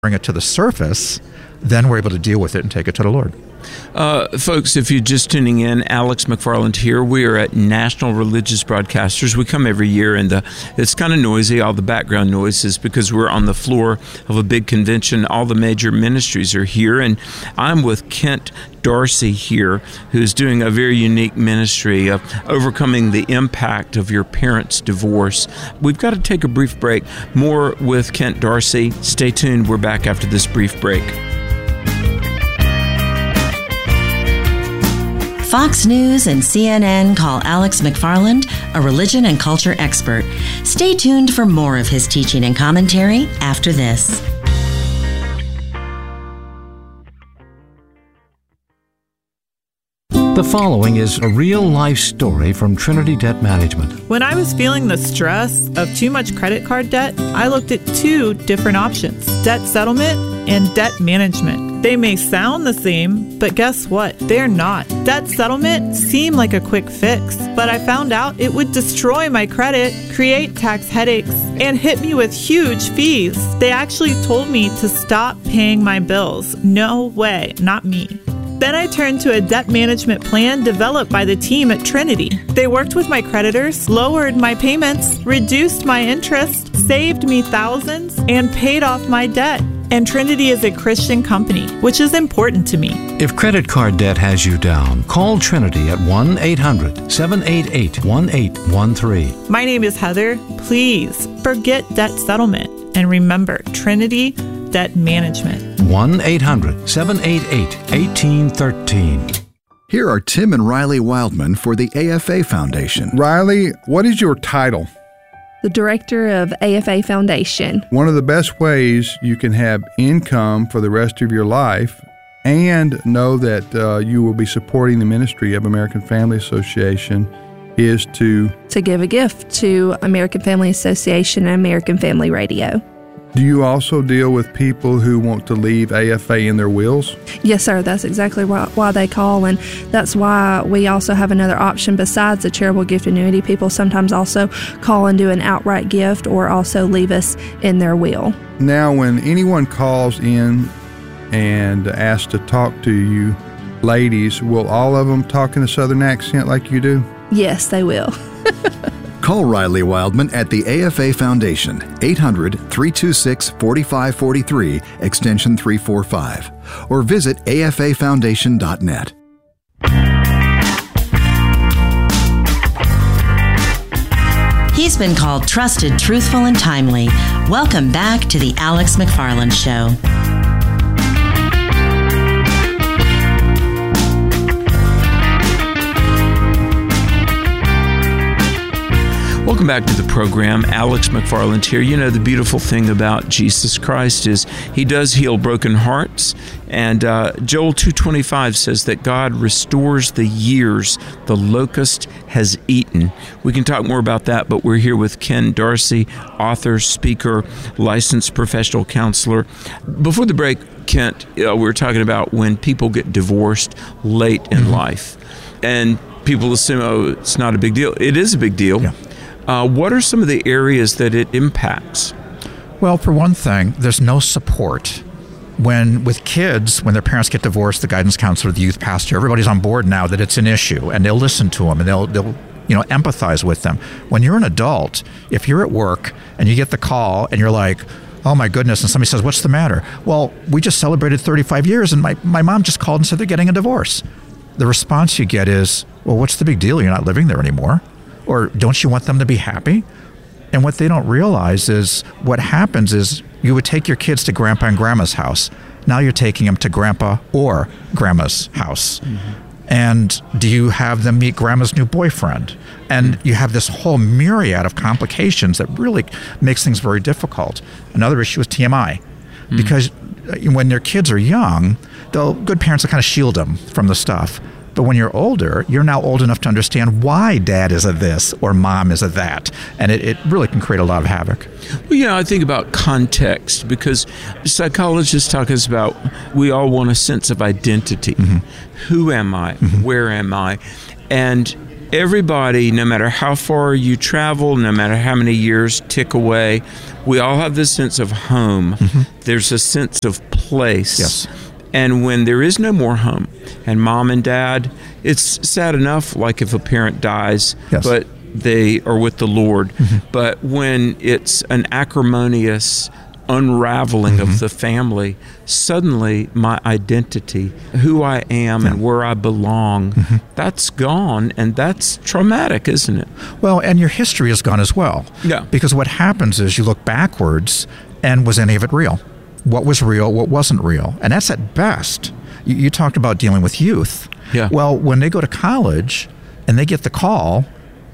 bring it to the surface, then we're able to deal with it and take it to the Lord. Folks, if you're just tuning in, Alex McFarland here. We are at National Religious Broadcasters. We come every year, and it's kind of noisy, all the background noises, because we're on the floor of a big convention. All the major ministries are here, and I'm with Kent Darcy here, who's doing a very unique ministry of overcoming the impact of your parents' divorce. We've got to take a brief break. More with Kent Darcy. Stay tuned. We're back after this brief break. Fox News and CNN call Alex McFarland a religion and culture expert. Stay tuned for more of his teaching and commentary after this. The following is a real-life story from Trinity Debt Management. When I was feeling the stress of too much credit card debt, I looked at two different options: debt settlement and debt management. They may sound the same, but guess what? They're not. Debt settlement seemed like a quick fix, but I found out it would destroy my credit, create tax headaches, and hit me with huge fees. They actually told me to stop paying my bills. No way, not me. Then I turned to a debt management plan developed by the team at Trinity. They worked with my creditors, lowered my payments, reduced my interest, saved me thousands, and paid off my debt. And Trinity is a Christian company, which is important to me. If credit card debt has you down, call Trinity at 1-800-788-1813. My name is Heather. Please forget debt settlement and remember Trinity Debt Management. 1-800-788-1813. Here are Tim and Riley Wildman for the AFA Foundation. Riley, what is your title? The director of AFA Foundation. One of the best ways you can have income for the rest of your life and know that you will be supporting the ministry of American Family Association is to give a gift to American Family Association and American Family Radio. Do you also deal with people who want to leave AFA in their wills? Yes, sir. That's exactly why they call, and that's why we also have another option besides the charitable gift annuity. People sometimes also call and do an outright gift or also leave us in their will. Now, when anyone calls in and asks to talk to you, ladies, will all of them talk in a Southern accent like you do? Yes, they will. Call Riley Wildman at the AFA Foundation, 800-326-4543, extension 345, or visit afafoundation.net. He's been called trusted, truthful, and timely. Welcome back to the Alex McFarland Show. Welcome back to the program. Alex McFarland here. You know, the beautiful thing about Jesus Christ is he does heal broken hearts. And Joel 2:25 says that God restores the years the locust has eaten. We can talk more about that, but we're here with Ken Darcy, author, speaker, licensed professional counselor. Before the break, Kent, we were talking about when people get divorced late in life. And people assume, oh, it's not a big deal. It is a big deal. Yeah. What are some of the areas that it impacts? Well, for one thing, there's no support. With kids, when their parents get divorced, the guidance counselor, the youth pastor, everybody's on board now that it's an issue, and they'll listen to them, and they'll empathize with them. When you're an adult, if you're at work and you get the call and you're like, oh my goodness, and somebody says, what's the matter? Well, we just celebrated 35 years, and my mom just called and said they're getting a divorce. The response you get is, well, what's the big deal? You're not living there anymore. Or don't you want them to be happy? And what they don't realize is what happens is you would take your kids to grandpa and grandma's house. Now you're taking them to grandpa or grandma's house. Mm-hmm. And do you have them meet grandma's new boyfriend? And you have this whole myriad of complications that really makes things very difficult. Another issue is TMI. Because when their kids are young, good parents will kind of shield them from the stuff. But when you're older, you're now old enough to understand why dad is a this or mom is a that. And it really can create a lot of havoc. Well, I think about context, because psychologists talk us about we all want a sense of identity. Mm-hmm. Who am I? Mm-hmm. Where am I? And everybody, no matter how far you travel, no matter how many years tick away, we all have this sense of home. There's a sense of place. Yes. And when there is no more home, and mom and dad, it's sad enough, like if a parent dies, Yes. but they are with the Lord. But when it's an acrimonious unraveling of the family, suddenly my identity, who I am and where I belong, that's gone, and that's traumatic, isn't it? Well, and your history is gone as well. Yeah. Because what happens is you look backwards, and was any of it real? What was real? What wasn't real? And that's at best. You talked about dealing with youth. Yeah. Well, when they go to college and they get the call,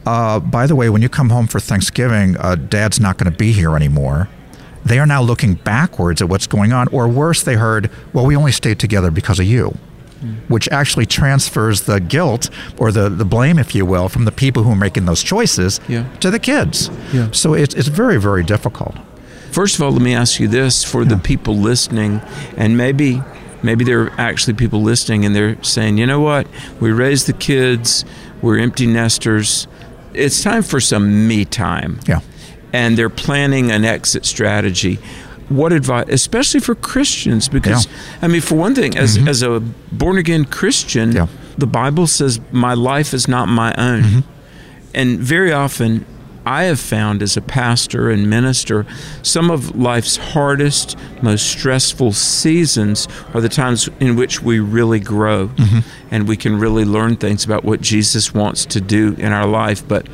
by the way, when you come home for Thanksgiving, Dad's not going to be here anymore. They are now looking backwards at what's going on. Or worse, they heard, well, we only stayed together because of you, which actually transfers the guilt or the blame, if you will, from the people who are making those choices to the kids. Yeah. So it's very, very difficult. First of all, let me ask you this for the people listening, and maybe there are actually people listening and they're saying, you know what, we raised the kids, we're empty nesters, it's time for some me time. Yeah. And they're planning an exit strategy. What advice, especially for Christians, because, I mean, for one thing, as a born-again Christian, the Bible says, my life is not my own. And very often, I have found as a pastor and minister, some of life's hardest, most stressful seasons are the times in which we really grow and we can really learn things about what Jesus wants to do in our life. But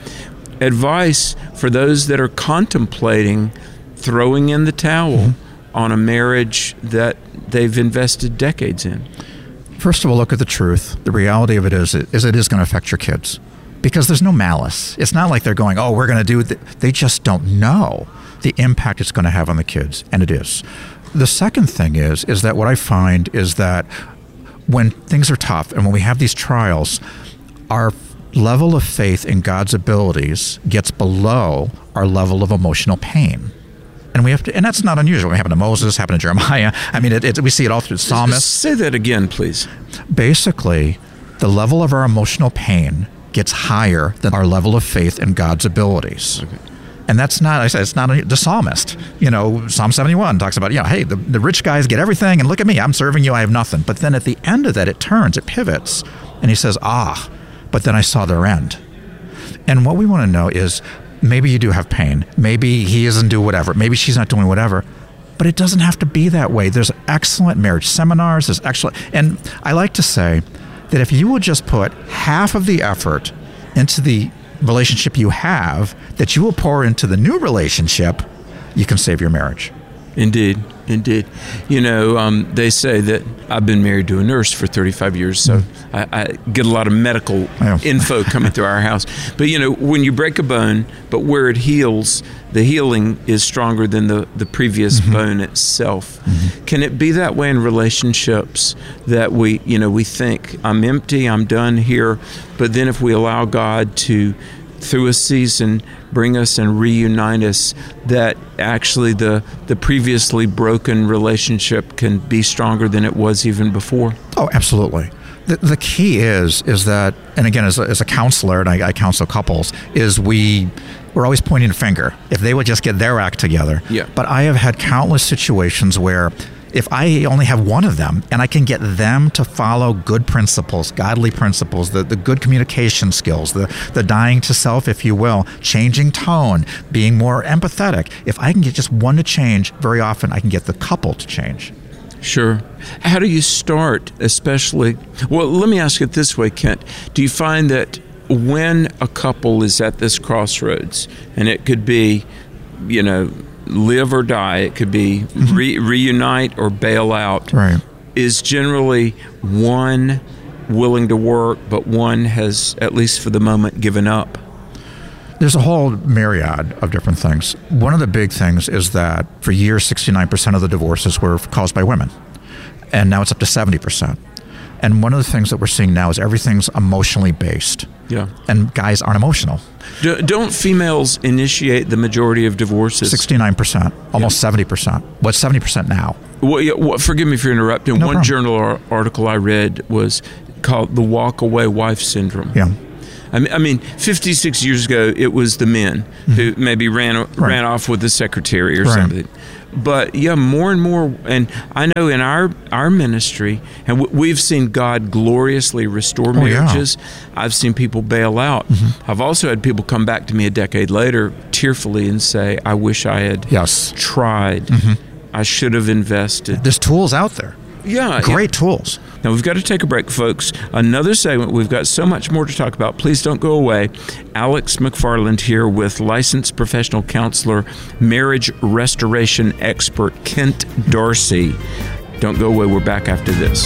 advice for those that are contemplating throwing in the towel on a marriage that they've invested decades in. First of all, look at the truth. The reality of it is it is going to affect your kids. Because there's no malice. It's not like they're going, oh, we're going to do it. They just don't know the impact it's going to have on the kids, and it is. The second thing is that what I find is that when things are tough and when we have these trials, our level of faith in God's abilities gets below our level of emotional pain. And we have to, and that's not unusual. It happened to Moses, happened to Jeremiah. I mean, we see it all through the psalmists. Say that again, please. Basically, the level of our emotional pain gets higher than our level of faith in God's abilities. Okay. And that's not, I said, it's not the psalmist. You know, Psalm 71 talks about, hey, the rich guys get everything, and look at me, I'm serving you, I have nothing. But then at the end of that, it pivots, and he says, but then I saw their end. And what we want to know is, maybe you do have pain. Maybe he isn't doing whatever. Maybe she's not doing whatever. But it doesn't have to be that way. There's excellent marriage seminars. There's excellent, and I like to say, that if you will just put half of the effort into the relationship you have, that you will pour into the new relationship, you can save your marriage. Indeed. You know, they say that I've been married to a nurse for 35 years, so I get a lot of medical info coming through our house. But, you know, when you break a bone, but where it heals, the healing is stronger than the previous bone itself. Can it be that way in relationships that we think, I'm empty, I'm done here, but then if we allow God to, through a season, bring us and reunite us, that actually the previously broken relationship can be stronger than it was even before? Oh, absolutely. The key is that, and again, as a counselor, and I counsel couples, is we're always pointing a finger. If they would just get their act together. Yeah. But I have had countless situations where if I only have one of them and I can get them to follow good principles, godly principles, the good communication skills, the dying to self, if you will, changing tone, being more empathetic. If I can get just one to change, very often I can get the couple to change. Sure. How do you start, especially? Well, let me ask it this way, Kent. Do you find that when a couple is at this crossroads, and it could be, live or die, it could be reunite or bail out, right, is generally one willing to work, but one has, at least for the moment, given up? There's a whole myriad of different things. One of the big things is that for years, 69% of the divorces were caused by women. And now it's up to 70%. And one of the things that we're seeing now is everything's emotionally based. Yeah. And guys aren't emotional. Don't females initiate the majority of divorces? 69%, almost 70%. What's 70% now? Well, forgive me for interrupting. One journal article I read was called the walk-away wife syndrome. Yeah. I mean, 56 years ago, it was the men who maybe ran off with the secretary or something. But yeah, more and more, and I know in our ministry, and we've seen God gloriously restore marriages. I've seen people bail out. I've also had people come back to me a decade later tearfully and say, I wish I had tried. I should have invested. There's tools out there. Yeah. Great tools. Now, we've got to take a break, folks. Another segment. We've got so much more to talk about. Please don't go away. Alex McFarland here with licensed professional counselor, marriage restoration expert Kent Dorsey. Don't go away. We're back after this.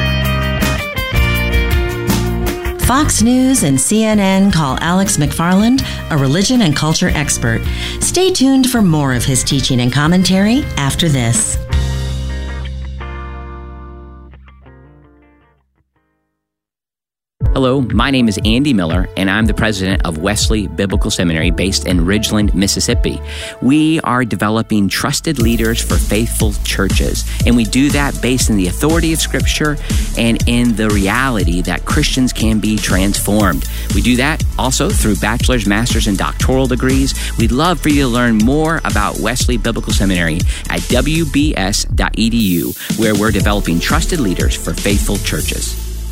Fox News and CNN call Alex McFarland a religion and culture expert. Stay tuned for more of his teaching and commentary after this. Hello, my name is Andy Miller, and I'm the president of Wesley Biblical Seminary based in Ridgeland, Mississippi. We are developing trusted leaders for faithful churches, and we do that based in the authority of Scripture and in the reality that Christians can be transformed. We do that also through bachelor's, master's, and doctoral degrees. We'd love for you to learn more about Wesley Biblical Seminary at wbs.edu, where we're developing trusted leaders for faithful churches.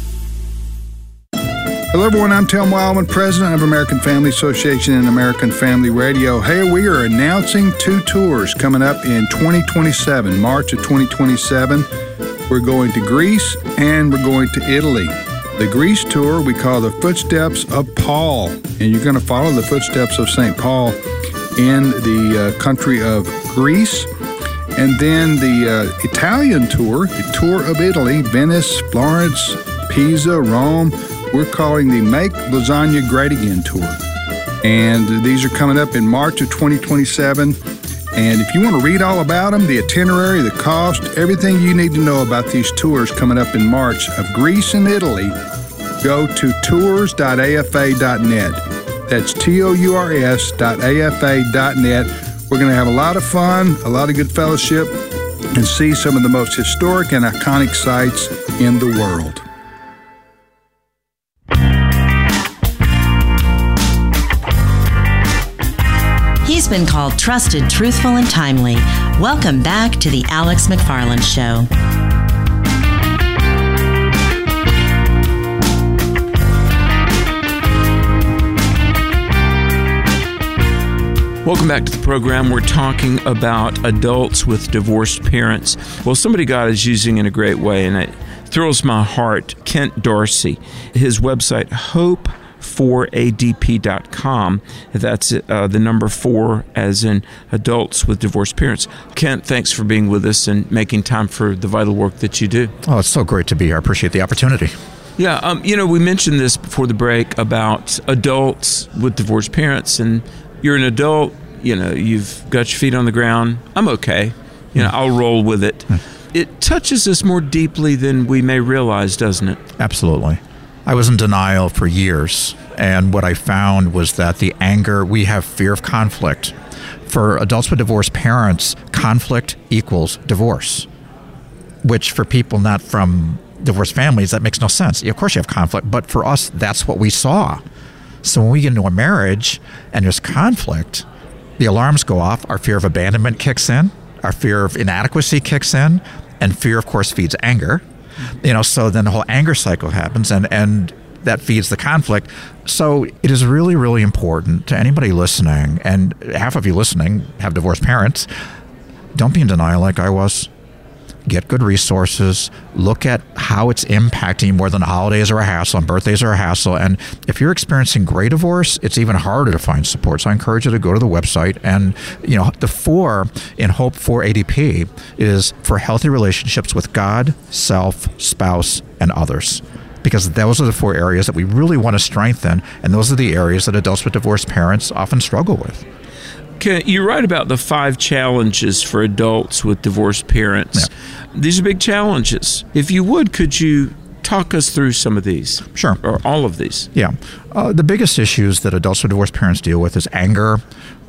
Hello, everyone. I'm Tim Wildman, president of American Family Association and American Family Radio. Hey, we are announcing 2 tours coming up in 2027, March of 2027. We're going to Greece and we're going to Italy. The Greece tour we call the Footsteps of Paul, and you're going to follow the footsteps of St. Paul in the country of Greece. And then the Italian tour, the Tour of Italy, Venice, Florence, Pisa, Rome. We're calling the Make Lasagna Great Again tour. And these are coming up in March of 2027. And if you want to read all about them, the itinerary, the cost, everything you need to know about these tours coming up in March of Greece and Italy, go to tours.afa.net. That's tours.afa.net. We're going to have a lot of fun, a lot of good fellowship, and see some of the most historic and iconic sites in the world. He's been called trusted, truthful, and timely. Welcome back to the Alex McFarland Show. Welcome back to the program. We're talking about adults with divorced parents. Well, somebody God is using in a great way, and it thrills my heart. Kent Dorsey, his website, hope4adp.com. That's the number 4 as in adults with divorced parents. Kent, thanks for being with us and making time for the vital work that you do. Oh, it's so great to be here. I appreciate the opportunity. Yeah, we mentioned this before the break about adults with divorced parents, and you're an adult, you've got your feet on the ground. I'm okay. I'll roll with it. It touches us more deeply than we may realize, doesn't it? Absolutely. I was in denial for years, and what I found was that the anger, we have fear of conflict. For adults with divorced parents, conflict equals divorce, which for people not from divorced families, that makes no sense. Of course you have conflict, but for us, that's what we saw. So when we get into a marriage and there's conflict, the alarms go off, our fear of abandonment kicks in, our fear of inadequacy kicks in, and fear, of course, feeds anger. So then the whole anger cycle happens, and that feeds the conflict. So it is really, really important to anybody listening, and half of you listening have divorced parents. Don't be in denial like I was. Get good resources. Look at how it's impacting more than holidays are a hassle and birthdays are a hassle. And if you're experiencing gray divorce, it's even harder to find support. So I encourage you to go to the website. And, the 4 in Hope 4 ADP is for healthy relationships with God, self, spouse, and others. Because those are the 4 areas that we really want to strengthen. And those are the areas that adults with divorced parents often struggle with. You write about the 5 challenges for adults with divorced parents. Yeah. These are big challenges. If you would, could you Talk us through some of these. Sure. Or all of these. Yeah. The biggest issues that adults with divorced parents deal with is anger.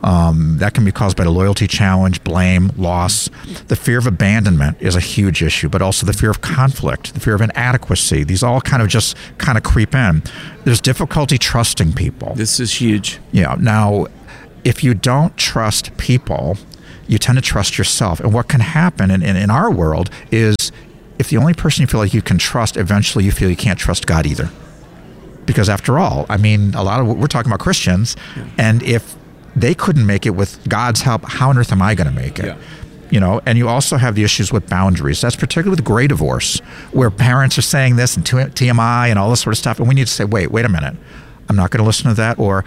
That can be caused by the loyalty challenge, blame, loss. The fear of abandonment is a huge issue, but also the fear of conflict, the fear of inadequacy. These all kind of creep in. There's difficulty trusting people. This is huge. Yeah. Now, if you don't trust people, you tend to trust yourself. And what can happen in our world is if the only person you feel like you can trust, eventually you feel you can't trust God either. Because after all, I mean, we're talking about Christians, and if they couldn't make it with God's help, how on earth am I going to make it? Yeah. You know, and you also have the issues with boundaries. That's particularly with gray divorce, where parents are saying this and TMI and all this sort of stuff, and we need to say, wait a minute, I'm not going to listen to that. Or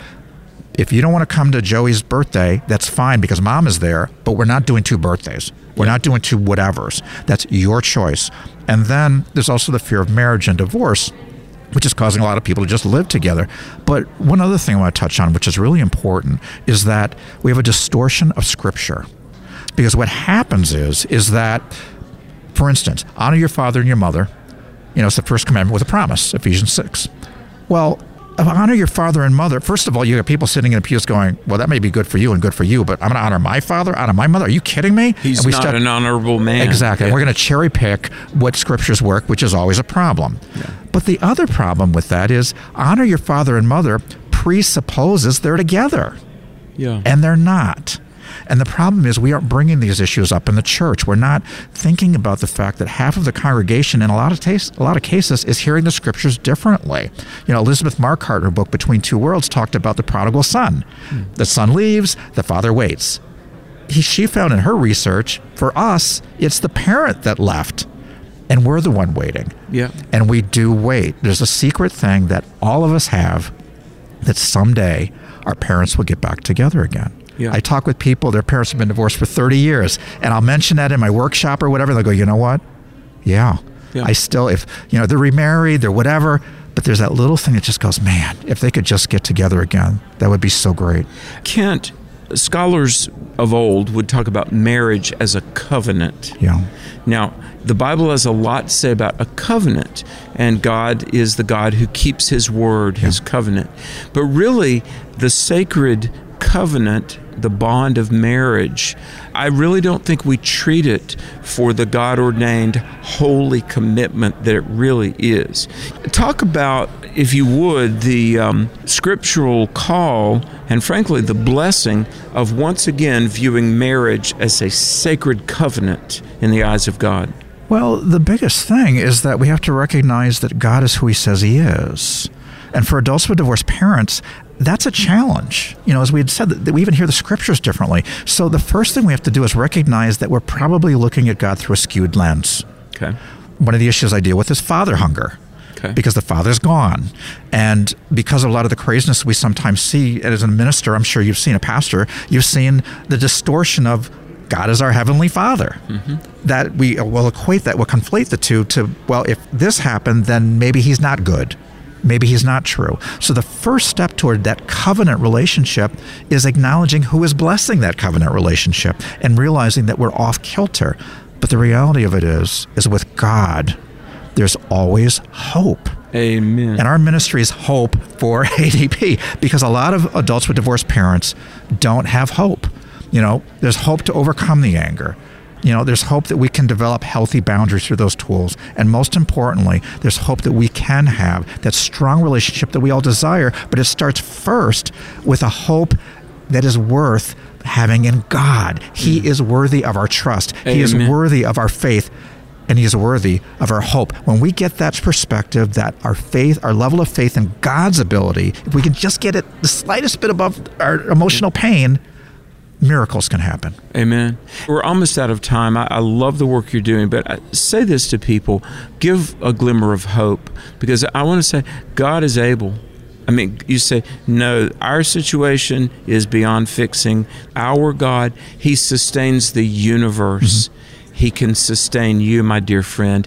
if you don't want to come to Joey's birthday, that's fine because mom is there, but we're not doing 2 birthdays. We're not doing 2 whatevers. That's your choice. And then there's also the fear of marriage and divorce, which is causing a lot of people to just live together. But one other thing I want to touch on, which is really important, is that we have a distortion of Scripture. Because what happens is that, for instance, honor your father and your mother. You know, it's the first commandment with a promise, Ephesians 6. Well, honor your father and mother. First of all, you have people sitting in the pews going, well, that may be good for you and good for you, but I'm going to honor my father, honor my mother. Are you kidding me? He's not an honorable man. Exactly. And we're going to cherry pick what scriptures work, which is always a problem. Yeah. But the other problem with that is honor your father and mother presupposes they're together. Yeah. And they're not. And the problem is we aren't bringing these issues up in the church. We're not thinking about the fact that half of the congregation in a lot of cases is hearing the scriptures differently. You know, Elizabeth Marquardt, in her book Between Two Worlds, talked about the prodigal son. The son leaves, the father waits. She found in her research, for us, it's the parent that left, and we're the one waiting. Yeah. And we do wait. There's a secret thing that all of us have, that someday our parents will get back together again. Yeah. I talk with people, their parents have been divorced for 30 years, and I'll mention that in my workshop or whatever, and they'll go, you know what? Yeah. I still, if, you know, they're remarried, they're whatever, but there's that little thing that just goes, man, if they could just get together again, that would be so great. Kent, scholars of old would talk about marriage as a covenant. Yeah. Now, the Bible has a lot to say about a covenant, and God is the God who keeps His word, His covenant. But really, the sacred covenant, the bond of marriage, I really don't think we treat it for the God-ordained holy commitment that it really is. Talk about, if you would, the scriptural call and frankly the blessing of once again viewing marriage as a sacred covenant in the eyes of God. Well, the biggest thing is that we have to recognize that God is who He says He is. And for adults with divorced parents, that's a challenge. You know, as we had said, that we even hear the scriptures differently. So the first thing we have to do is recognize that we're probably looking at God through a skewed lens. Okay. One of the issues I deal with is father hunger. Okay. Because the father's gone. And because of a lot of the craziness we sometimes see, as a minister, I'm sure you've seen a pastor, you've seen the distortion of God is our heavenly Father. Mm-hmm. That we will equate that, we'll conflate the two to, well, if this happened, then maybe He's not good. Maybe He's not true. So the first step toward that covenant relationship is acknowledging who is blessing that covenant relationship and realizing that we're off kilter. But the reality of it is with God, there's always hope. Amen. And our ministry is hope for ADP, because a lot of adults with divorced parents don't have hope. You know, there's hope to overcome the anger. You know, there's hope that we can develop healthy boundaries through those tools. And most importantly, there's hope that we can have that strong relationship that we all desire. But it starts first with a hope that is worth having in God. He is worthy of our trust. Amen. He is worthy of our faith. And He is worthy of our hope. When we get that perspective, that our faith, our level of faith in God's ability, if we can just get it the slightest bit above our emotional pain, miracles can happen. Amen. We're almost out of time. I love the work you're doing, but I say this to people, give a glimmer of hope, because I want to say God is able. I mean, you say, no, our situation is beyond fixing. Our God, He sustains the universe. Mm-hmm. He can sustain you, my dear friend.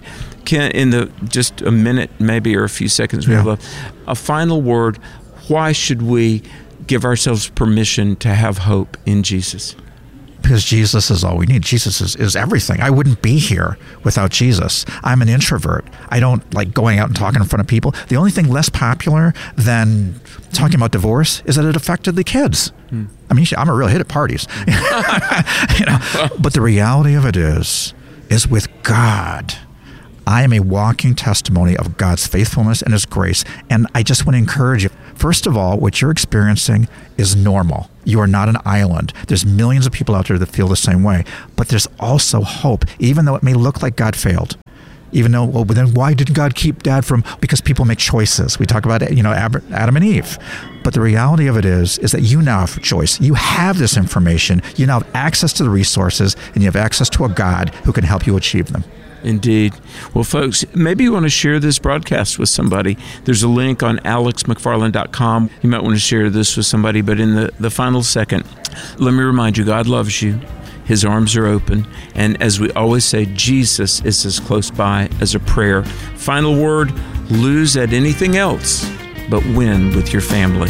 In just a minute, maybe, or a few seconds we have a final word. Why should we give ourselves permission to have hope in Jesus? Because Jesus is all we need. Jesus is everything. I wouldn't be here without Jesus. I'm an introvert. I don't like going out and talking in front of people. The only thing less popular than talking about divorce is that it affected the kids. I mean, I'm a real hit at parties. But the reality of it is with God, I am a walking testimony of God's faithfulness and His grace. And I just want to encourage you. First of all, what you're experiencing is normal. You are not an island. There's millions of people out there that feel the same way. But there's also hope, even though it may look like God failed. Even though, well, but then why didn't God keep Dad from? Because people make choices. We talk about, Adam and Eve. But the reality of it is that you now have a choice. You have this information. You now have access to the resources, and you have access to a God who can help you achieve them. Indeed. Well, folks, maybe you want to share this broadcast with somebody. There's a link on alexmcfarland.com. You might want to share this with somebody, but in the final second, let me remind you, God loves you. His arms are open. And as we always say, Jesus is as close by as a prayer. Final word, lose at anything else, but win with your family.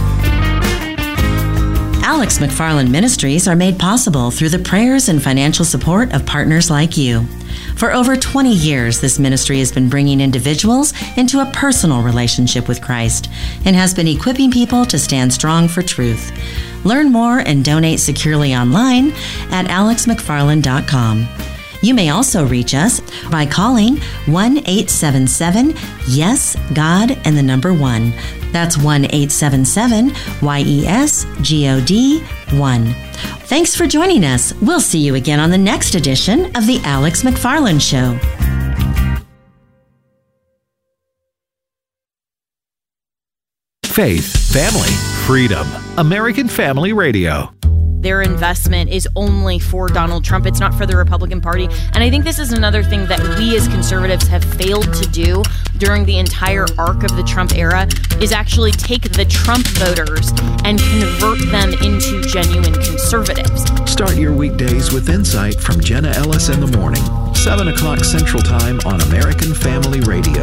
Alex McFarland Ministries are made possible through the prayers and financial support of partners like you. For over 20 years, this ministry has been bringing individuals into a personal relationship with Christ and has been equipping people to stand strong for truth. Learn more and donate securely online at alexmcfarland.com. You may also reach us by calling 1-877-YES-GOD and the number 1. That's 1-877-YES-GOD-1. Thanks for joining us. We'll see you again on the next edition of The Alex McFarland Show. Faith, family, freedom. American Family Radio. Their investment is only for Donald Trump. It's not for the Republican Party. And I think this is another thing that we as conservatives have failed to do during the entire arc of the Trump era is actually take the Trump voters and convert them into genuine conservatives. Start your weekdays with insight from Jenna Ellis in the morning, 7 o'clock Central Time on American Family Radio.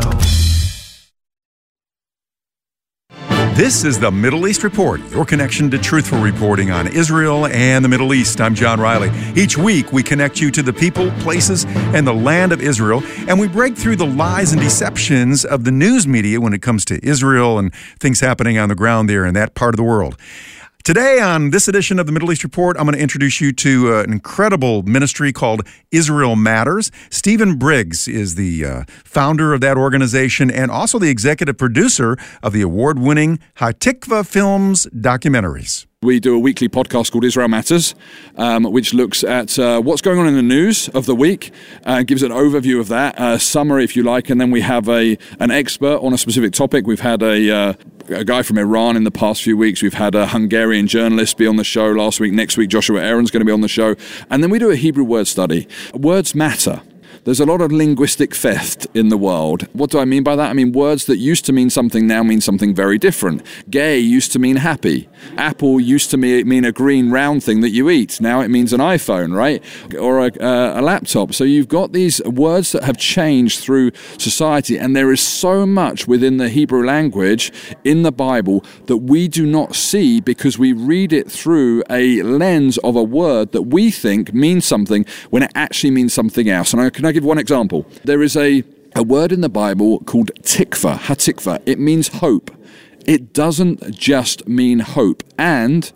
This is the Middle East Report, your connection to truthful reporting on Israel and the Middle East. I'm John Riley. Each week, we connect you to the people, places, and the land of Israel, and we break through the lies and deceptions of the news media when it comes to Israel and things happening on the ground there in that part of the world. Today, on this edition of the Middle East Report, I'm going to introduce you to an incredible ministry called Israel Matters. Stephen Briggs is the founder of that organization and also the executive producer of the award-winning Hatikva Films documentaries. We do a weekly podcast called Israel Matters, which looks at what's going on in the news of the week, gives an overview of that, a summary if you like, and then we have an expert on a specific topic. We've had a guy from Iran in the past few weeks. We've had a Hungarian journalist be on the show last week. Next week, Joshua Aaron's going to be on the show. And then we do a Hebrew word study. Words matter. There's a lot of linguistic theft in the world. What do I mean by that? I mean words that used to mean something now mean something very different. Gay used to mean happy. Apple used to mean a green round thing that you eat. Now it means an iPhone, right? Or a laptop. So you've got these words that have changed through society, and there is so much within the Hebrew language in the Bible that we do not see because we read it through a lens of a word that we think means something when it actually means something else. And can I give one example? There is a word in the Bible called tikva, hatikva. It means hope. It doesn't just mean hope. And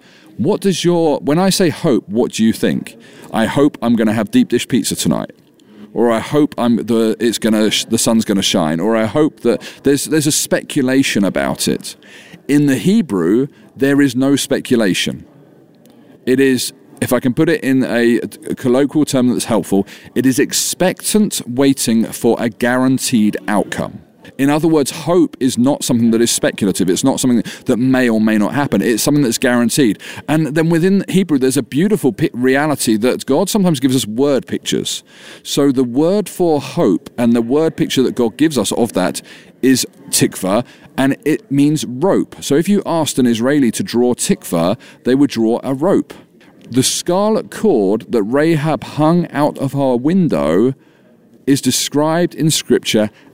when I say hope, what do you think? I hope I'm going to have deep dish pizza tonight. Or I hope the sun's going to shine. Or I hope that there's a speculation about it. In the Hebrew, there is no speculation. It is, if I can put it in a colloquial term that's helpful, it is expectant waiting for a guaranteed outcome. In other words, hope is not something that is speculative. It's not something that may or may not happen. It's something that's guaranteed. And then within Hebrew, there's a beautiful reality that God sometimes gives us word pictures. So the word for hope and the word picture that God gives us of that is tikva, and it means rope. So if you asked an Israeli to draw tikva, they would draw a rope. The scarlet cord that Rahab hung out of her window is described in Scripture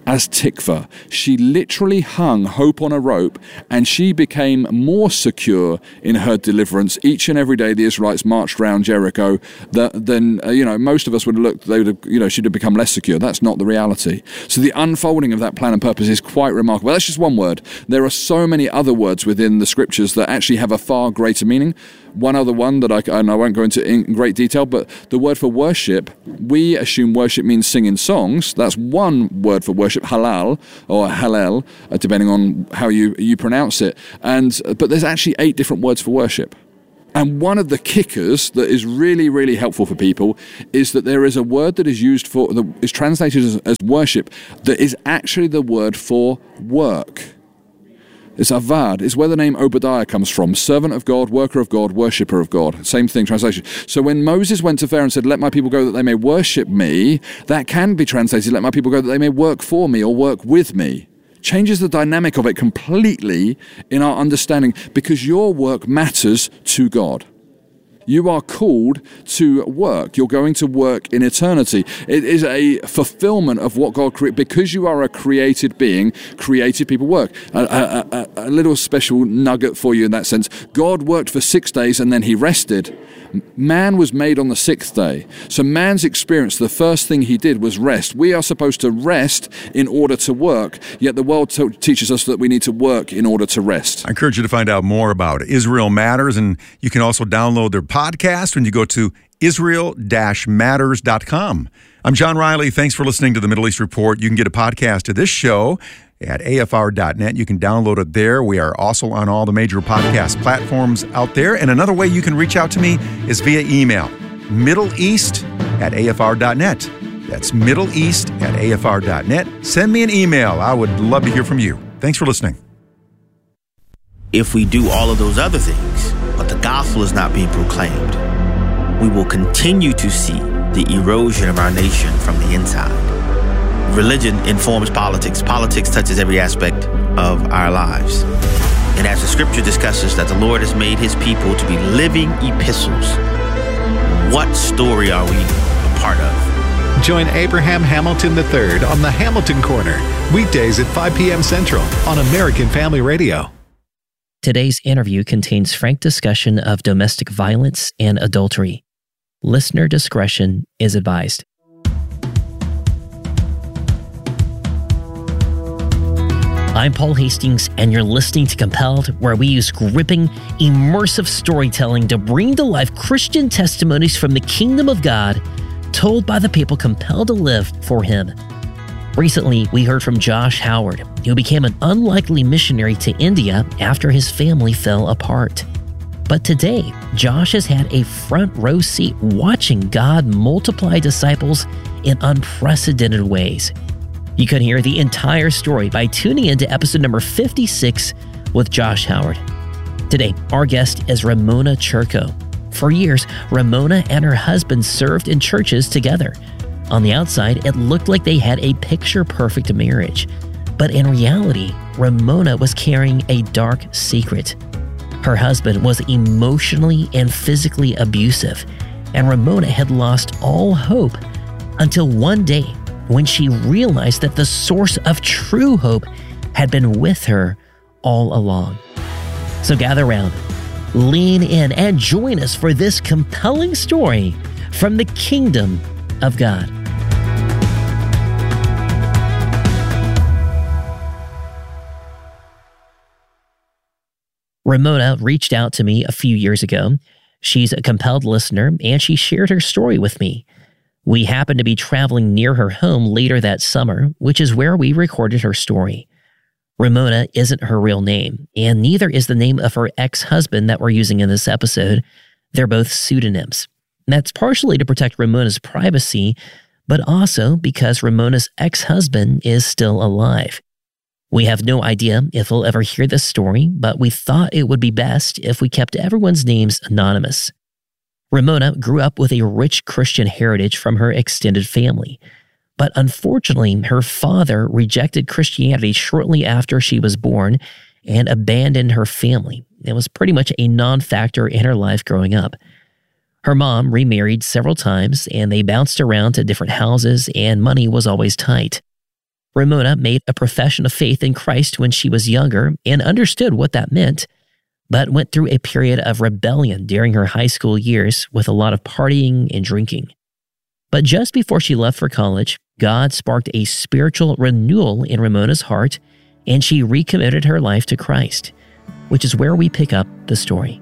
as tikva. She literally hung hope on a rope, and she became more secure in her deliverance each and every day the Israelites marched around Jericho than most of us would have looked. They would have, she'd have become less secure. That's not the reality. So the unfolding of that plan and purpose is quite remarkable. That's just one word. There are so many other words within the scriptures that actually have a far greater meaning. One other one that I won't go into in great detail, but the word for worship, we assume worship means singing songs. That's one word for worship, halal or hallel, depending on how you pronounce it. But there's actually 8 different words for worship. And one of the kickers that is really, really helpful for people is that there is a word that is used is translated as worship that is actually the word for work. It's avad. It's where the name Obadiah comes from. Servant of God, worker of God, worshipper of God. Same thing, translation. So when Moses went to Pharaoh and said, let my people go that they may worship me, that can be translated, let my people go that they may work for me or work with me. Changes the dynamic of it completely in our understanding, because your work matters to God. You are called to work. You're going to work in eternity. It is a fulfillment of what God created. Because you are a created being, created people work. A little special nugget for you in that sense. God worked for 6 days and then he rested. Man was made on the 6th day. So man's experience, the first thing he did was rest. We are supposed to rest in order to work, yet the world teaches us that we need to work in order to rest. I encourage you to find out more about Israel Matters, and you can also download their podcast when you go to israel-matters.com. I'm John Riley. Thanks for listening to the Middle East Report. You can get a podcast of this show at afr.net. You can download it there. We are also on all the major podcast platforms out there. And another way you can reach out to me is via email, middleeast@afr.net. That's middleeast@afr.net. Send me an email. I would love to hear from you. Thanks for listening. If we do all of those other things, but the gospel is not being proclaimed, we will continue to see the erosion of our nation from the inside. Religion informs politics. Politics touches every aspect of our lives. And as the scripture discusses that the Lord has made his people to be living epistles, what story are we a part of? Join Abraham Hamilton III on the Hamilton Corner, weekdays at 5 p.m. Central on American Family Radio. Today's interview contains frank discussion of domestic violence and adultery. Listener discretion is advised. I'm Paul Hastings, and you're listening to Compelled, where we use gripping, immersive storytelling to bring to life Christian testimonies from the kingdom of God, told by the people compelled to live for Him. Recently, we heard from Josh Howard, who became an unlikely missionary to India after his family fell apart. But today, Josh has had a front row seat watching God multiply disciples in unprecedented ways. You can hear the entire story by tuning into episode number 56 with Josh Howard. Today, our guest is Ramona Churko. For years, Ramona and her husband served in churches together. On the outside, it looked like they had a picture-perfect marriage. But in reality, Ramona was carrying a dark secret. Her husband was emotionally and physically abusive, and Ramona had lost all hope until one day when she realized that the source of true hope had been with her all along. So gather around, lean in, and join us for this compelling story from the kingdom of God. Ramona reached out to me a few years ago. She's a compelled listener, and she shared her story with me. We happened to be traveling near her home later that summer, which is where we recorded her story. Ramona isn't her real name, and neither is the name of her ex-husband that we're using in this episode. They're both pseudonyms. And that's partially to protect Ramona's privacy, but also because Ramona's ex-husband is still alive. We have no idea if we'll ever hear this story, but we thought it would be best if we kept everyone's names anonymous. Ramona grew up with a rich Christian heritage from her extended family, but unfortunately, her father rejected Christianity shortly after she was born and abandoned her family. It was pretty much a non-factor in her life growing up. Her mom remarried several times, and they bounced around to different houses, and money was always tight. Ramona made a profession of faith in Christ when she was younger and understood what that meant, but went through a period of rebellion during her high school years with a lot of partying and drinking. But just before she left for college, God sparked a spiritual renewal in Ramona's heart, and she recommitted her life to Christ, which is where we pick up the story.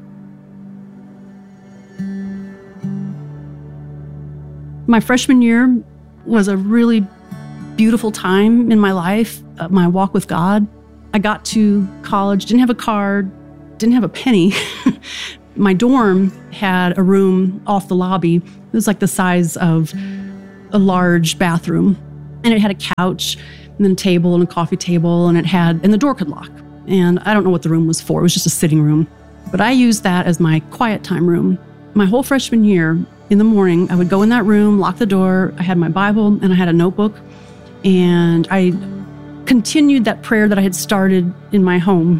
My freshman year was a really beautiful time in my life, my walk with God. I got to college, didn't have a car, didn't have a penny. My dorm had a room off the lobby. It was like the size of a large bathroom. And it had a couch and then a table and a coffee table, and the door could lock. And I don't know what the room was for. It was just a sitting room. But I used that as my quiet time room. My whole freshman year, in the morning, I would go in that room, lock the door. I had my Bible and I had a notebook. And I continued that prayer that I had started in my home.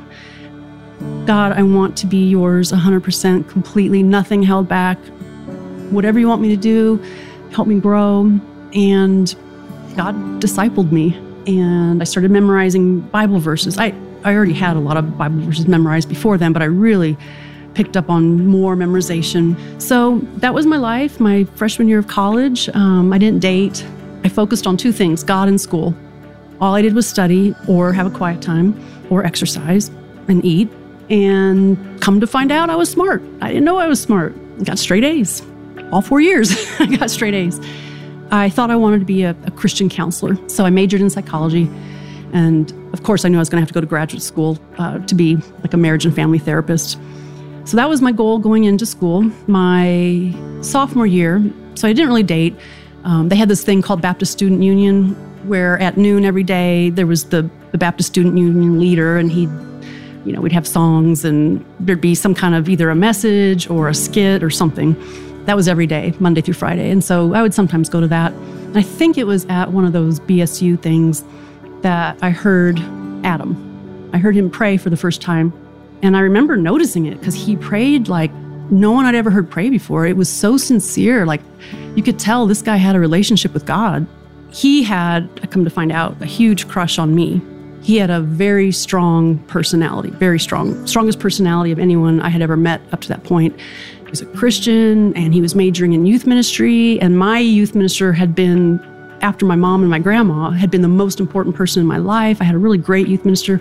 God, I want to be yours 100%, completely, nothing held back. Whatever you want me to do, help me grow. And God discipled me. And I started memorizing Bible verses. I already had a lot of Bible verses memorized before then, but I really picked up on more memorization. So that was my life, my freshman year of college. I didn't date. I focused on two things, God and school. All I did was study or have a quiet time or exercise and eat. And come to find out, I was smart. I didn't know I was smart. I got straight A's. All 4 years, I got straight A's. I thought I wanted to be a Christian counselor. So I majored in psychology. And of course, I knew I was going to have to go to graduate school to be like a marriage and family therapist. So that was my goal going into school. My sophomore year, so I didn't really date. They had this thing called Baptist Student Union, where at noon every day, there was the Baptist Student Union leader, and we'd have songs, and there'd be some kind of either a message or a skit or something. That was every day, Monday through Friday. And so I would sometimes go to that. And I think it was at one of those BSU things that I heard Adam. I heard him pray for the first time. And I remember noticing it because he prayed like no one I'd ever heard pray before. It was so sincere. Like you could tell this guy had a relationship with God. He had, I come to find out, a huge crush on me. He had a very strong personality, very strong, strongest personality of anyone I had ever met up to that point. He was a Christian and he was majoring in youth ministry. And my youth minister had been, after my mom and my grandma, had been the most important person in my life. I had a really great youth minister.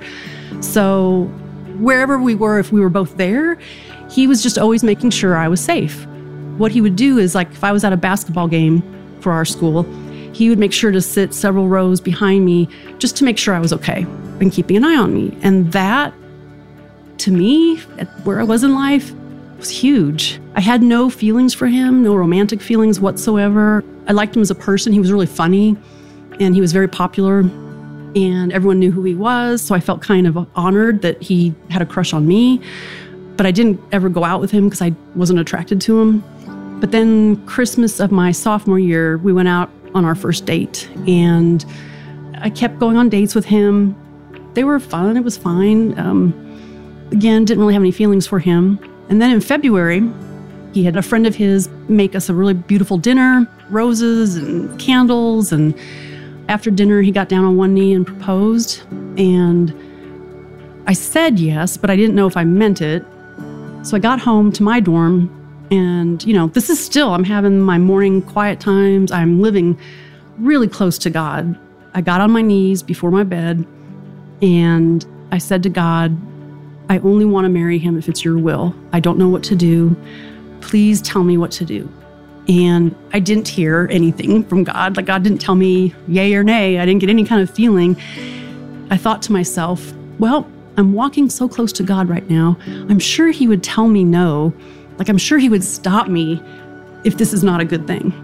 So wherever we were, if we were both there, he was just always making sure I was safe. What he would do is, like, if I was at a basketball game for our school, he would make sure to sit several rows behind me just to make sure I was okay and keeping an eye on me. And that, to me, at where I was in life, was huge. I had no feelings for him, no romantic feelings whatsoever. I liked him as a person. He was really funny and he was very popular and everyone knew who he was. So I felt kind of honored that he had a crush on me, but I didn't ever go out with him because I wasn't attracted to him. But then Christmas of my sophomore year, we went out on our first date and I kept going on dates with him. They were fun. It was fine. Again, didn't really have any feelings for him. And then in February, he had a friend of his make us a really beautiful dinner, roses and candles. And after dinner, he got down on one knee and proposed. And I said yes, but I didn't know if I meant it. So I got home to my dorm and, this is still, I'm having my morning quiet times. I'm living really close to God. I got on my knees before my bed and I said to God, I only want to marry him if it's your will. I don't know what to do. Please tell me what to do. And I didn't hear anything from God. Like God didn't tell me yay or nay. I didn't get any kind of feeling. I thought to myself, well, I'm walking so close to God right now. I'm sure he would tell me no. Like I'm sure he would stop me if this is not a good thing.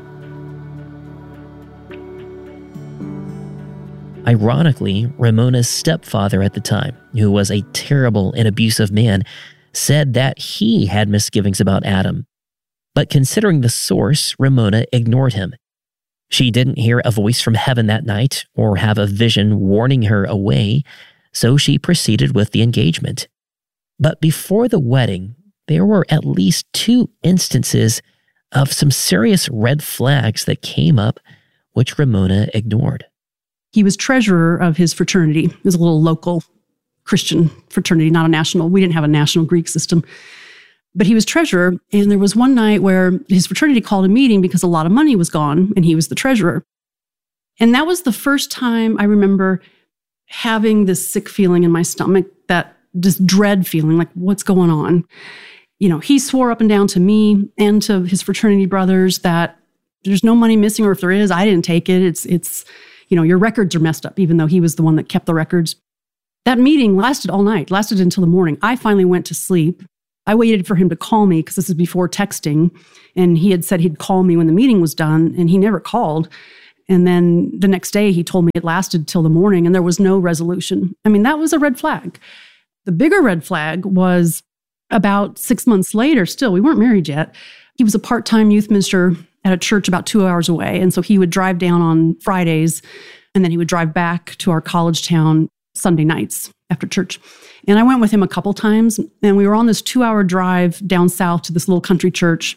Ironically, Ramona's stepfather at the time, who was a terrible and abusive man, said that he had misgivings about Adam. But considering the source, Ramona ignored him. She didn't hear a voice from heaven that night or have a vision warning her away, so she proceeded with the engagement. But before the wedding, there were at least 2 instances of some serious red flags that came up, which Ramona ignored. He was treasurer of his fraternity. It was a little local Christian fraternity, not a national. We didn't have a national Greek system. But he was treasurer, and there was one night where his fraternity called a meeting because a lot of money was gone, and he was the treasurer. And that was the first time I remember having this sick feeling in my stomach, that this dread feeling, like, what's going on? You know, he swore up and down to me and to his fraternity brothers that there's no money missing, or if there is, I didn't take it. It's you know, your records are messed up, even though he was the one that kept the records. That meeting lasted all night, lasted until the morning. I finally went to sleep. I waited for him to call me because this is before texting, and he had said he'd call me when the meeting was done, and he never called. And then the next day he told me it lasted till the morning and there was no resolution. I mean, that was a red flag. The bigger red flag was about 6 months later, still, we weren't married yet. He was a part-time youth minister at a church about 2 hours away. And so he would drive down on Fridays, and then he would drive back to our college town Sunday nights after church. And I went with him a couple times, and we were on this 2-hour drive down south to this little country church.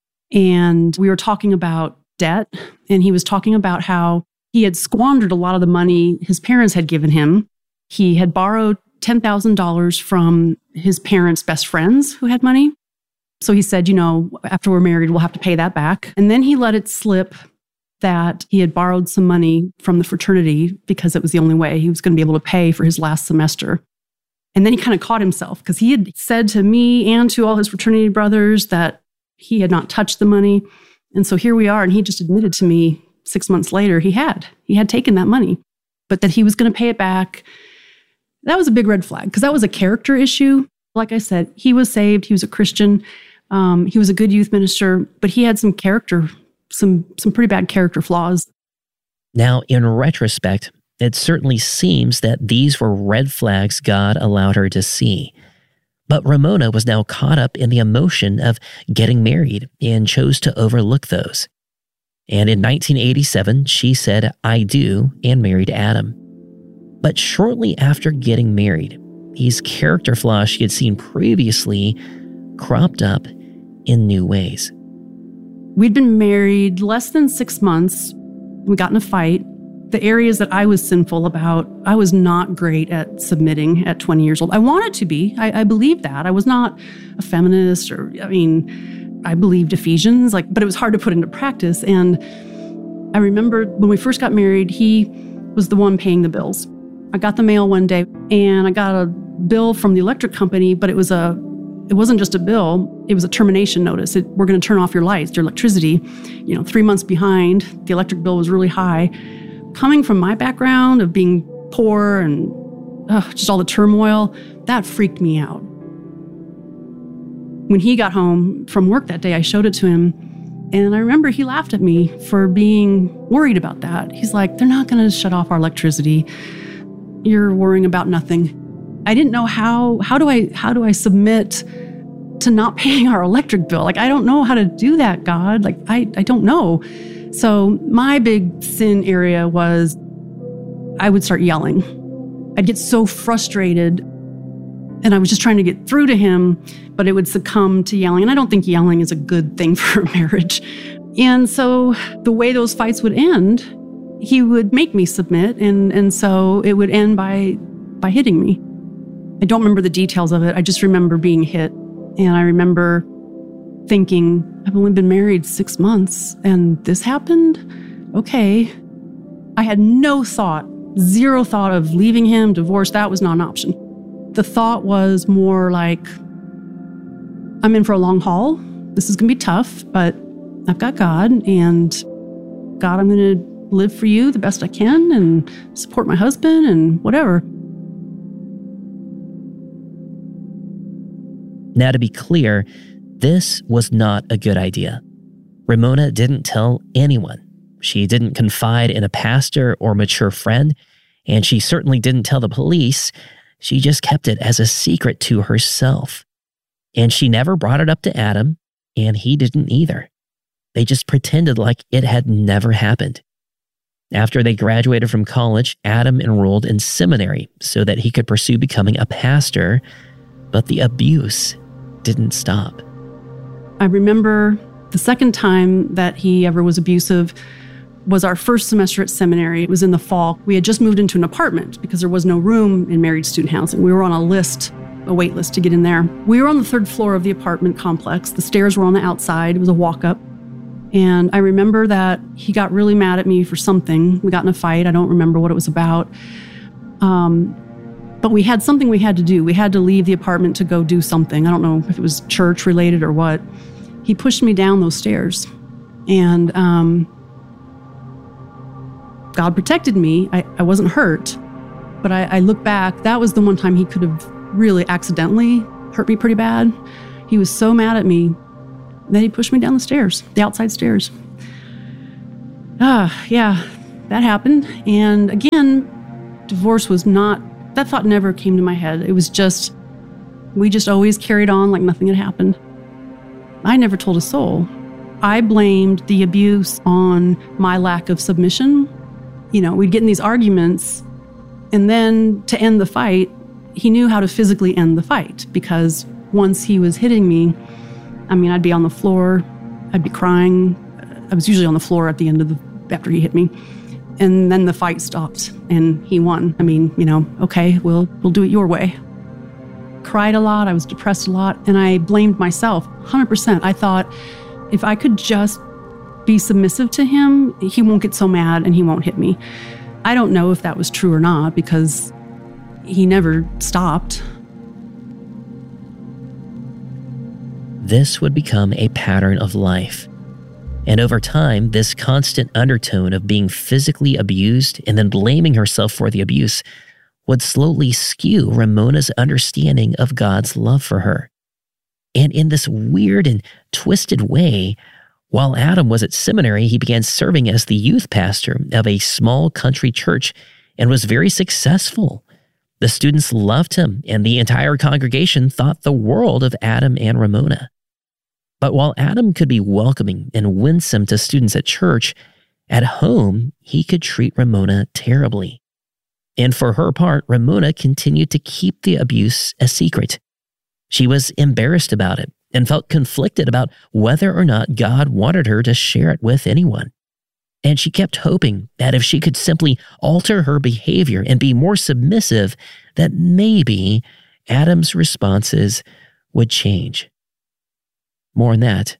And we were talking about debt, and he was talking about how he had squandered a lot of the money his parents had given him. He had borrowed $10,000 from his parents' best friends who had money. So he said, you know, after we're married, we'll have to pay that back. And then he let it slip that he had borrowed some money from the fraternity because it was the only way he was going to be able to pay for his last semester. And then he kind of caught himself because he had said to me and to all his fraternity brothers that he had not touched the money. And so here we are, and he just admitted to me 6 months later he had taken that money, but that he was going to pay it back. That was a big red flag because that was a character issue. Like I said, he was saved. He was a Christian. He was a good youth minister, but he had some character, some pretty bad character flaws. Now, in retrospect, it certainly seems that these were red flags God allowed her to see. But Ramona was now caught up in the emotion of getting married and chose to overlook those. And in 1987, she said, "I do," and married Adam. But shortly after getting married, these character flaws she had seen previously cropped up in new ways. We'd been married less than 6 months. We got in a fight. The areas that I was sinful about, I was not great at submitting at 20 years old. I wanted to be. I believed that. I was not a feminist I believed Ephesians, but it was hard to put into practice. And I remember when we first got married, he was the one paying the bills. I got the mail one day and I got a bill from the electric company, but it wasn't just a bill, it was a termination notice. We're going to turn off your lights, your electricity. 3 months behind, the electric bill was really high. Coming from my background of being poor and just all the turmoil, that freaked me out. When he got home from work that day, I showed it to him, and I remember he laughed at me for being worried about that. He's like, "They're not going to shut off our electricity. You're worrying about nothing." I didn't know how do I submit to not paying our electric bill? I don't know how to do that, God. I don't know. So my big sin area was I would start yelling. I'd get so frustrated, and I was just trying to get through to him, but it would succumb to yelling. And I don't think yelling is a good thing for a marriage. And so the way those fights would end, he would make me submit, and so it would end by hitting me. I don't remember the details of it. I just remember being hit. And I remember thinking, I've only been married 6 months and this happened? Okay. I had zero thought of leaving him, divorce. That was not an option. The thought was more like, I'm in for a long haul. This is going to be tough, but I've got God, and God, I'm going to live for you the best I can and support my husband and whatever. Now, to be clear, this was not a good idea. Ramona didn't tell anyone. She didn't confide in a pastor or mature friend, and she certainly didn't tell the police. She just kept it as a secret to herself. And she never brought it up to Adam, and he didn't either. They just pretended like it had never happened. After they graduated from college, Adam enrolled in seminary so that he could pursue becoming a pastor, but the abuse didn't stop. I remember the second time that he ever was abusive was our first semester at seminary. It was in the fall. We had just moved into an apartment because there was no room in married student housing. We were on a wait list to get in there. We were on the 3rd floor of the apartment complex. The stairs were on the outside. It was a walk-up. And I remember that he got really mad at me for something. We got in a fight. I don't remember what it was about. But we had something we had to do. We had to leave the apartment to go do something. I don't know if it was church related or what. He pushed me down those stairs. And God protected me. I wasn't hurt. But I look back, that was the one time he could have really accidentally hurt me pretty bad. He was so mad at me that he pushed me down the stairs, the outside stairs. Yeah, that happened. And again, divorce was not, that thought never came to my head. It was just, we just always carried on like nothing had happened. I never told a soul. I blamed the abuse on my lack of submission. You know, we'd get in these arguments, and then to end the fight, he knew how to physically end the fight, because once he was hitting me, I mean, I'd be on the floor, I'd be crying. I was usually on the floor at the end of after he hit me. And then the fight stopped and he won. I mean, you know, okay, we'll do it your way. Cried a lot, I was depressed a lot, and I blamed myself 100%. I thought, if I could just be submissive to him, he won't get so mad and he won't hit me. I don't know if that was true or not, because he never stopped. This would become a pattern of life. And over time, this constant undertone of being physically abused and then blaming herself for the abuse would slowly skew Ramona's understanding of God's love for her. And in this weird and twisted way, while Adam was at seminary, he began serving as the youth pastor of a small country church and was very successful. The students loved him, and the entire congregation thought the world of Adam and Ramona. But while Adam could be welcoming and winsome to students at church, at home, he could treat Ramona terribly. And for her part, Ramona continued to keep the abuse a secret. She was embarrassed about it and felt conflicted about whether or not God wanted her to share it with anyone. And she kept hoping that if she could simply alter her behavior and be more submissive, that maybe Adam's responses would change. More on that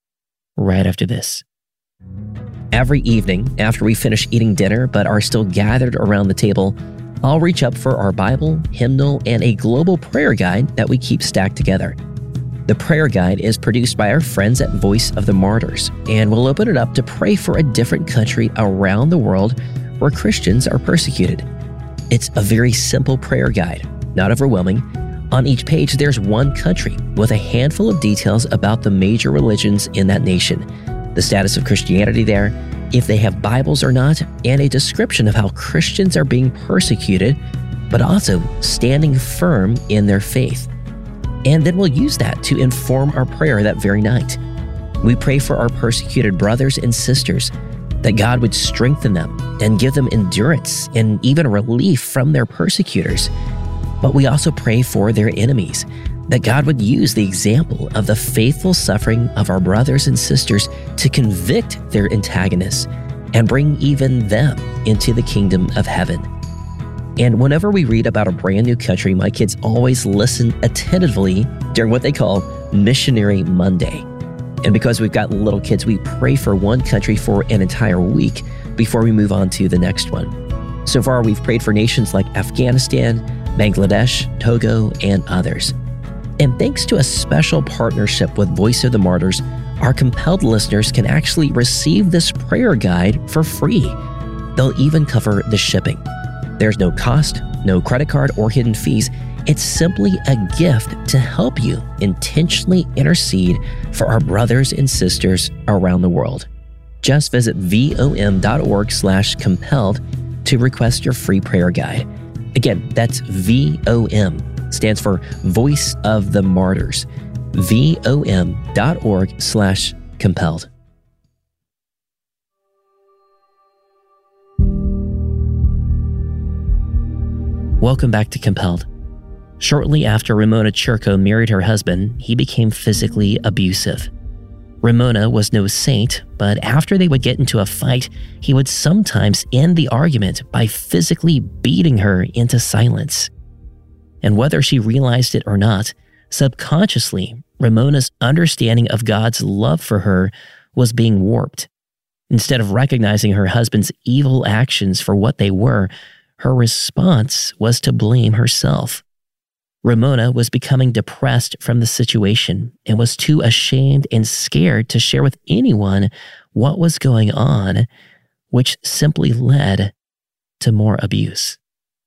right after this. Every evening after we finish eating dinner but are still gathered around the table, I'll reach up for our Bible, hymnal, and a global prayer guide that we keep stacked together. The prayer guide is produced by our friends at Voice of the Martyrs, and we'll open it up to pray for a different country around the world where Christians are persecuted. It's a very simple prayer guide, not overwhelming. On each page, there's one country with a handful of details about the major religions in that nation, the status of Christianity there, if they have Bibles or not, and a description of how Christians are being persecuted, but also standing firm in their faith. And then we'll use that to inform our prayer that very night. We pray for our persecuted brothers and sisters, that God would strengthen them and give them endurance and even relief from their persecutors. But we also pray for their enemies, that God would use the example of the faithful suffering of our brothers and sisters to convict their antagonists and bring even them into the kingdom of heaven. And whenever we read about a brand new country, my kids always listen attentively during what they call Missionary Monday. And because we've got little kids, we pray for one country for an entire week before we move on to the next one. So far, we've prayed for nations like Afghanistan, Bangladesh, Togo, and others. And thanks to a special partnership with Voice of the Martyrs, our compelled listeners can actually receive this prayer guide for free. They'll even cover the shipping. There's no cost, no credit card or hidden fees. It's simply a gift to help you intentionally intercede for our brothers and sisters around the world. Just visit vom.org/compelled to request your free prayer guide. Again, that's VOM, stands for Voice of the Martyrs, vom.org/compelled. Welcome back to Compelled. Shortly after Ramona Churko married her husband, he became physically abusive. Ramona was no saint, but after they would get into a fight, he would sometimes end the argument by physically beating her into silence. And whether she realized it or not, subconsciously, Ramona's understanding of God's love for her was being warped. Instead of recognizing her husband's evil actions for what they were, her response was to blame herself. Ramona was becoming depressed from the situation and was too ashamed and scared to share with anyone what was going on, which simply led to more abuse.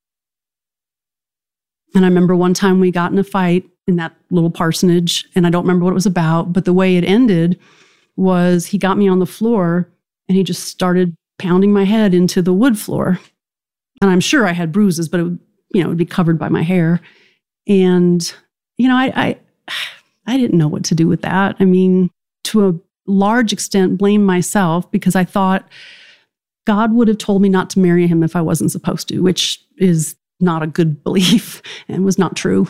And I remember one time we got in a fight in that little parsonage, and I don't remember what it was about, but the way it ended was he got me on the floor and he just started pounding my head into the wood floor. And I'm sure I had bruises, but it would, it would be covered by my hair. And, I didn't know what to do with that. I mean, to a large extent, blame myself because I thought God would have told me not to marry him if I wasn't supposed to, which is not a good belief and was not true.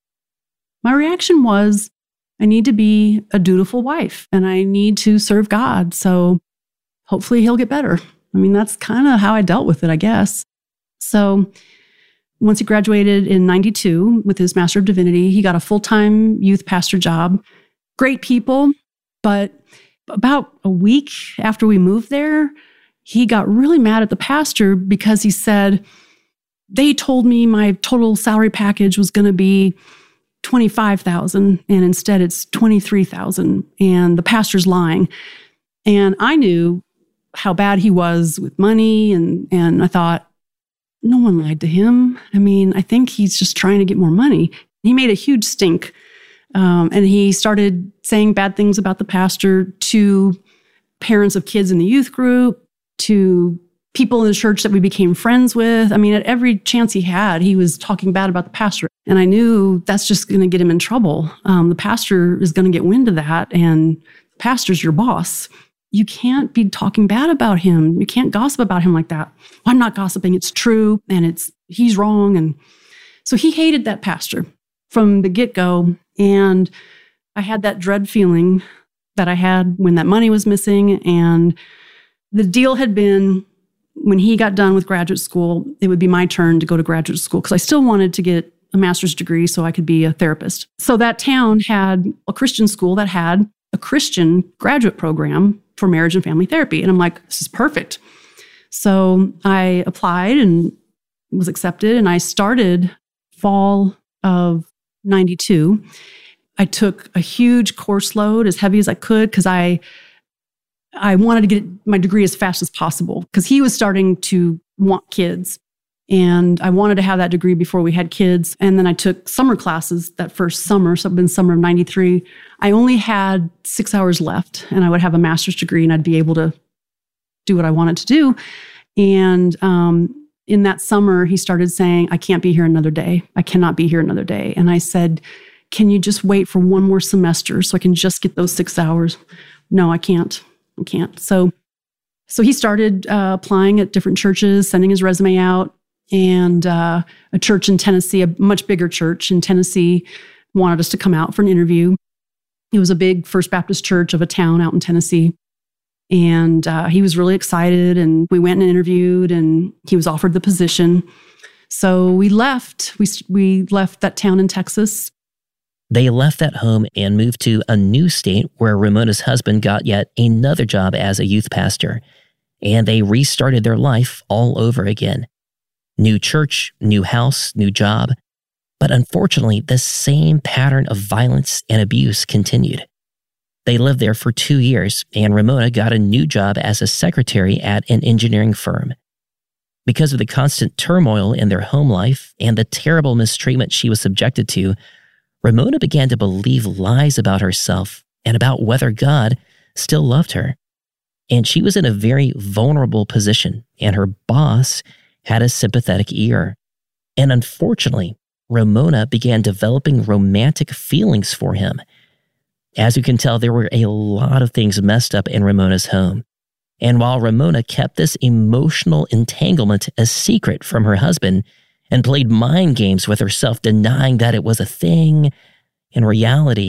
My reaction was, I need to be a dutiful wife and I need to serve God. So hopefully he'll get better. I mean, that's kind of how I dealt with it, I guess. So once he graduated in 92 with his Master of Divinity, he got a full-time youth pastor job. Great people, but about a week after we moved there, he got really mad at the pastor because he said, they told me my total salary package was going to be $25,000 and instead it's $23,000 and the pastor's lying. And I knew how bad he was with money and I thought, no one lied to him. I mean, I think he's just trying to get more money. He made a huge stink. And he started saying bad things about the pastor to parents of kids in the youth group, to people in the church that we became friends with. I mean, at every chance he had, he was talking bad about the pastor. And I knew that's just going to get him in trouble. The pastor is going to get wind of that, and the pastor's your boss. You can't be talking bad about him. You can't gossip about him like that. Well, I'm not gossiping. It's true. And he's wrong. And so he hated that pastor from the get-go. And I had that dread feeling that I had when that money was missing. And the deal had been when he got done with graduate school, it would be my turn to go to graduate school because I still wanted to get a master's degree so I could be a therapist. So that town had a Christian school that had a Christian graduate program for marriage and family therapy. And I'm like, this is perfect. So I applied and was accepted. And I started fall of 92. I took a huge course load, as heavy as I could, because I wanted to get my degree as fast as possible because he was starting to want kids. And I wanted to have that degree before we had kids. And then I took summer classes that first summer. So it'd been summer of 93. I only had 6 hours left and I would have a master's degree and I'd be able to do what I wanted to do. And in that summer, he started saying, I can't be here another day. I cannot be here another day. And I said, can you just wait for one more semester so I can just get those 6 hours? No, I can't. I can't. So he started applying at different churches, sending his resume out. And a church in Tennessee, a much bigger church in Tennessee, wanted us to come out for an interview. It was a big First Baptist church of a town out in Tennessee. And he was really excited. And we went and interviewed and he was offered the position. So we left. We left that town in Texas. They left that home and moved to a new state where Ramona's husband got yet another job as a youth pastor. And they restarted their life all over again. New church, new house, new job. But unfortunately, the same pattern of violence and abuse continued. They lived there for 2 years, and Ramona got a new job as a secretary at an engineering firm. Because of the constant turmoil in their home life and the terrible mistreatment she was subjected to, Ramona began to believe lies about herself and about whether God still loved her. And she was in a very vulnerable position, and her boss had a sympathetic ear. And unfortunately, Ramona began developing romantic feelings for him. As you can tell, there were a lot of things messed up in Ramona's home. And while Ramona kept this emotional entanglement a secret from her husband and played mind games with herself, denying that it was a thing, in reality,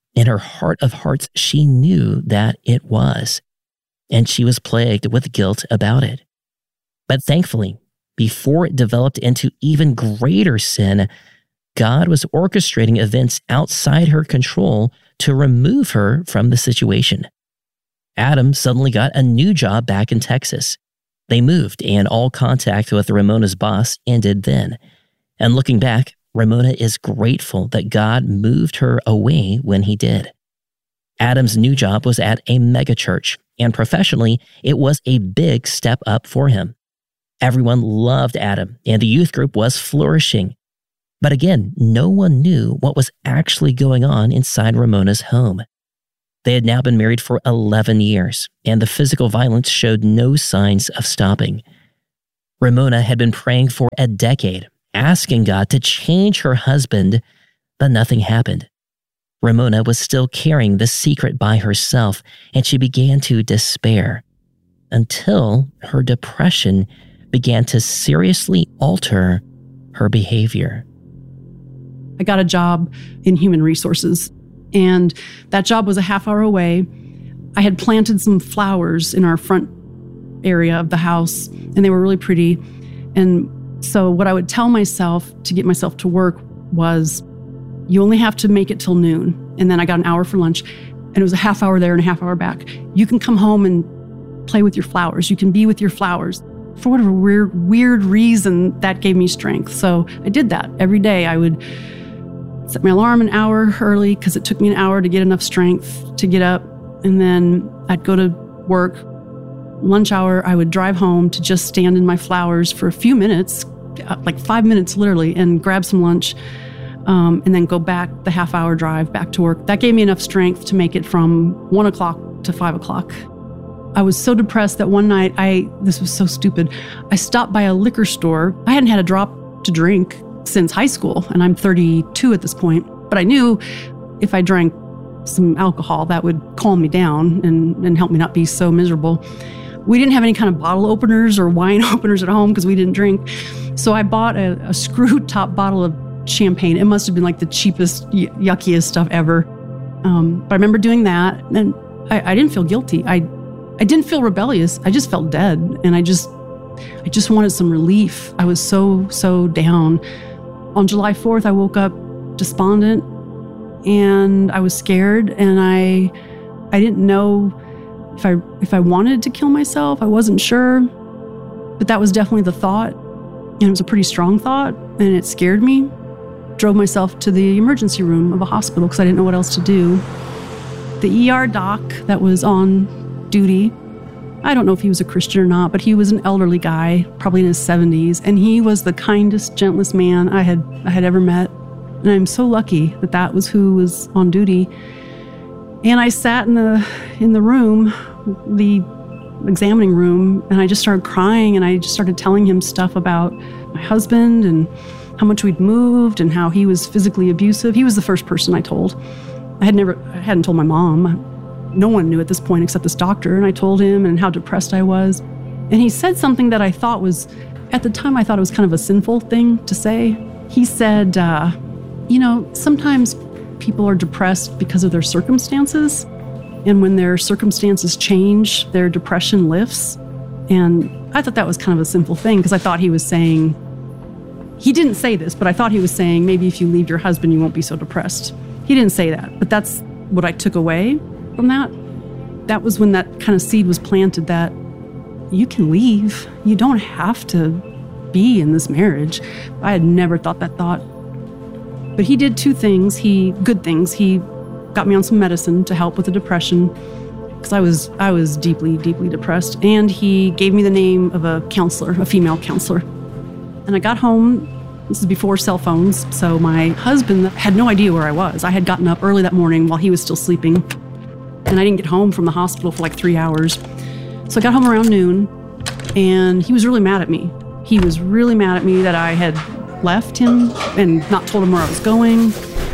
In her heart of hearts, she knew that it was, and she was plagued with guilt about it. But thankfully, before it developed into even greater sin, God was orchestrating events outside her control to remove her from the situation. Adam suddenly got a new job back in Texas. They moved, and all contact with Ramona's boss ended then. And looking back, Ramona is grateful that God moved her away when he did. Adam's new job was at a megachurch, and professionally, it was a big step up for him. Everyone loved Adam, and the youth group was flourishing. But again, no one knew what was actually going on inside Ramona's home. They had now been married for 11 years, and the physical violence showed no signs of stopping. Ramona had been praying for a decade, asking God to change her husband, but nothing happened. Ramona was still carrying the secret by herself, and she began to despair, until her depression began to seriously alter her behavior. I got a job in human resources, and that job was a half hour away. I had planted some flowers in our front area of the house, and they were really pretty. And so what I would tell myself to get myself to work was, you only have to make it till noon. And then I got an hour for lunch, and it was a half hour there and a half hour back. You can come home and play with your flowers. You can be with your flowers. For whatever weird reason, that gave me strength. So I did that every day. I would set my alarm an hour early because it took me an hour to get enough strength to get up. And then I'd go to work. Lunch hour, I would drive home to just stand in my flowers for a few minutes, like 5 minutes literally, and grab some lunch, and then go back the half hour drive back to work. That gave me enough strength to make it from 1 o'clock to 5 o'clock. I was so depressed that one night, this was so stupid, I stopped by a liquor store. I hadn't had a drop to drink since high school, and I'm 32 at this point. But I knew if I drank some alcohol, that would calm me down and help me not be so miserable. We didn't have any kind of bottle openers or wine openers at home because we didn't drink. So I bought a screw top bottle of champagne. It must have been like the cheapest, yuckiest stuff ever. But I remember doing that, and I didn't feel guilty. I didn't feel rebellious. I just felt dead, and I just wanted some relief. I was so down. On July 4th, I woke up despondent, and I was scared, and I didn't know if I wanted to kill myself. I wasn't sure, but that was definitely the thought, and it was a pretty strong thought, and it scared me. Drove myself to the emergency room of a hospital because I didn't know what else to do. The ER doc that was on duty, I don't know if he was a Christian or not, but he was an elderly guy, probably in his 70s, and he was the kindest, gentlest man I had ever met. And I'm so lucky that that was who was on duty. And I sat in the room, the examining room, and I just started crying, and I just started telling him stuff about my husband and how much we'd moved and how he was physically abusive. He was the first person I told. I hadn't told my mom. No one knew at this point except this doctor, and I told him and how depressed I was. And he said something that I thought was, at the time I thought it was kind of a sinful thing to say. He said, sometimes people are depressed because of their circumstances, and when their circumstances change, their depression lifts. And I thought that was kind of a sinful thing because I thought he was saying, he didn't say this, but I thought he was saying, maybe if you leave your husband, you won't be so depressed. He didn't say that, but that's what I took away from that. That was when that kind of seed was planted that you can leave. You don't have to be in this marriage. I had never thought that thought. But he did two things, good things. He got me on some medicine to help with the depression because I was deeply, deeply depressed. And he gave me the name of a counselor, a female counselor. And I got home, this is before cell phones, so my husband had no idea where I was. I had gotten up early that morning while he was still sleeping, and I didn't get home from the hospital for like 3 hours. So I got home around noon, and he was really mad at me. He was really mad at me that I had left him and not told him where I was going.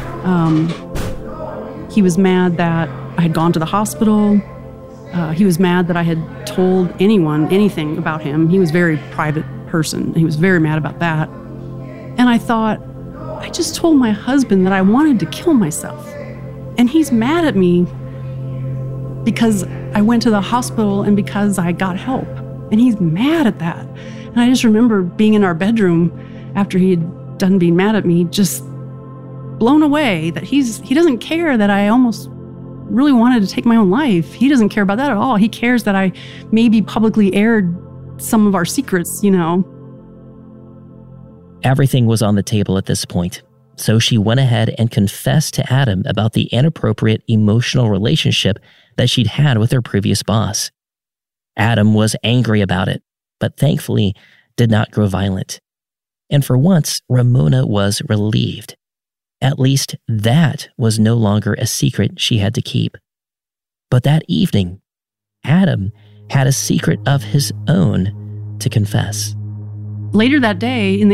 He was mad that I had gone to the hospital. He was mad that I had told anyone anything about him. He was a very private person. He was very mad about that. And I thought, I just told my husband that I wanted to kill myself. And he's mad at me because I went to the hospital and because I got help. And he's mad at that. And I just remember being in our bedroom after he had done being mad at me, just blown away that he doesn't care that I almost really wanted to take my own life. He doesn't care about that at all. He cares that I maybe publicly aired some of our secrets, you know. Everything was on the table at this point, so she went ahead and confessed to Adam about the inappropriate emotional relationship that she'd had with her previous boss. Adam was angry about it, but thankfully did not grow violent. And for once, Ramona was relieved. At least that was no longer a secret she had to keep. But that evening, Adam had a secret of his own to confess. Later that day, in